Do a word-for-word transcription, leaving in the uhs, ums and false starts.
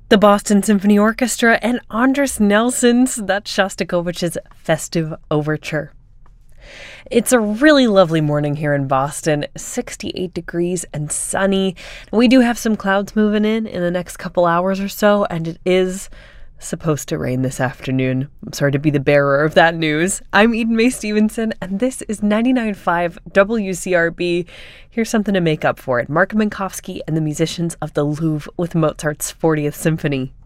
The Boston Symphony Orchestra and Andris Nelson's That's Shostakovich's Festive Overture. It's a really lovely morning here in Boston, sixty-eight degrees and sunny. We do have some clouds moving in in the next couple hours or so, and it is supposed to rain this afternoon. I'm sorry to be the bearer of that news. I'm Eden Mae Stevenson, and this is ninety-nine point five W C R B. Here's something to make up for it. Mark Minkowski and the musicians of the Louvre with Mozart's fortieth Symphony.